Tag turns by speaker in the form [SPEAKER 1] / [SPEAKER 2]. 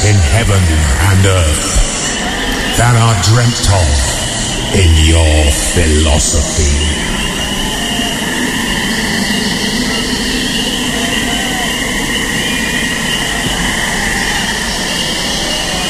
[SPEAKER 1] in heaven and earth than are dreamt of in your philosophy.